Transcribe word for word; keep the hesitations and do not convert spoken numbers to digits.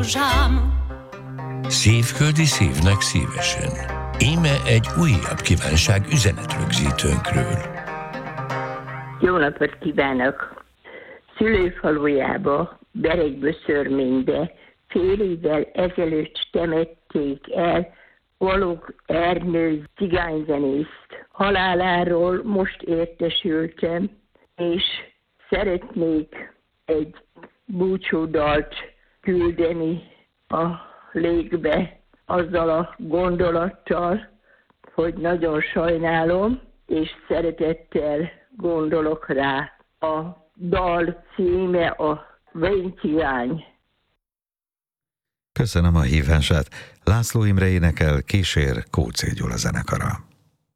rózsám. Szívköldi szívnek szívesen. Íme egy újabb kívánság üzenetrögzítőnkről. Jó napot kívánok! Szülőfalujába, Beregböszörménybe fél évvel ezelőtt temették el Balogh Ernő cigányzenészt. Haláláról most értesültem, és szeretnék egy búcsúdalt küldeni a légbe azzal a gondolattal, hogy nagyon sajnálom, és szeretettel gondolok rá. A dal címe a Vénycigány. Köszönöm a hívását. László Imre énekel, kísér Kóczé Gyula zenekara.